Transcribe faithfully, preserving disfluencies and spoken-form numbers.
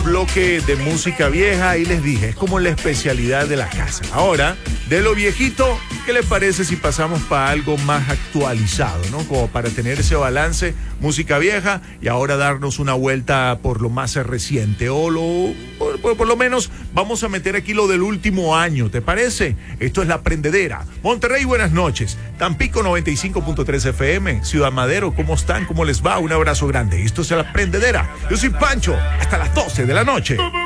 bloque de música vieja y les dije, es como la especialidad de la casa. Ahora, de lo viejito, ¿qué les parece si pasamos para algo más actualizado, ¿no? Como para tener ese balance, música vieja y ahora darnos una vuelta por lo más reciente o lo, por, por, por lo menos vamos a meter aquí lo del último año, ¿te parece? Esto es La Prendedera. Monterrey, buenas noches. Tampico noventa y cinco punto tres F M, Ciudad Madero, ¿cómo están? ¿Cómo les va? Un abrazo grande. Esto es La Prendedera. Yo soy Pancho, hasta las doce de la noche.